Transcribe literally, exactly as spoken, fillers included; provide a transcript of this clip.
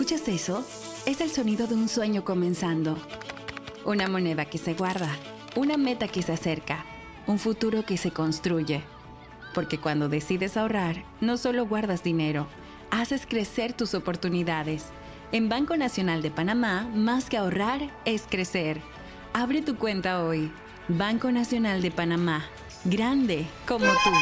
¿Escuchas eso? Es el sonido de un sueño comenzando. Una moneda que se guarda, una meta que se acerca, un futuro que se construye. Porque cuando decides ahorrar, no solo guardas dinero, haces crecer tus oportunidades. En Banco Nacional de Panamá, más que ahorrar, es crecer. Abre tu cuenta hoy. Banco Nacional de Panamá. Grande como tú.